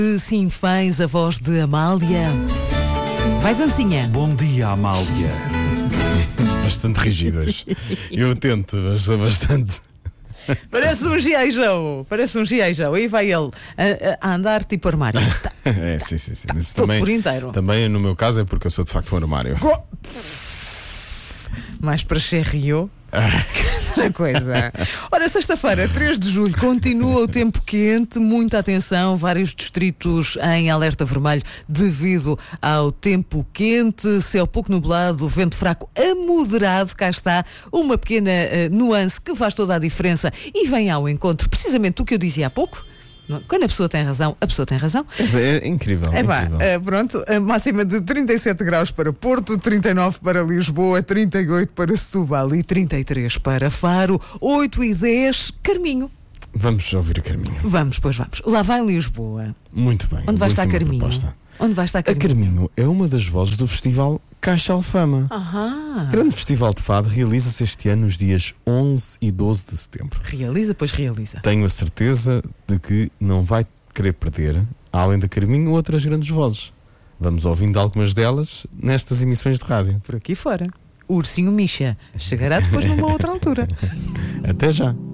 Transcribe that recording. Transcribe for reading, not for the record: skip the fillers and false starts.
Sinfãs, a voz de Amália. Vai, dancinha. Bom dia, Amália. Bastante rígidas. Eu tento, mas sou bastante. Parece um G.I. Joe. Parece um G.I. Joe. Aí vai ele a andar tipo armário. É, sim. Mas Todo por inteiro. Também, no meu caso, é porque eu sou de facto um armário. Mais para Cherriot. Outra coisa. Ora, sexta-feira, 3 de julho, continua o tempo quente, muita atenção, vários distritos em alerta vermelho devido ao tempo quente, céu pouco nublado, vento fraco a moderado, cá está, uma pequena nuance que faz toda a diferença e vem ao encontro, precisamente do que eu dizia há pouco. Quando a pessoa tem razão, a pessoa tem razão. É incrível. Pronto, a máxima de 37 graus para Porto, 39 para Lisboa, 38 para Setúbal e 33 para Faro, 8 e 10, Carminho. Vamos ouvir o Carminho. Vamos, pois vamos. Lá vai Lisboa. Muito bem. Onde vai estar Carminho? Proposta. Onde vai estar A Carminho? Carminho é uma das vozes do festival Caixa Alfama. Grande festival de fado, realiza-se este ano nos dias 11 e 12 de setembro. Realiza, pois realiza. Tenho a certeza de que não vai querer perder, além da Carminho, outras grandes vozes. Vamos ouvindo algumas delas nestas emissões de rádio. Por aqui fora. O Ursinho Misha chegará depois numa outra altura. Até já.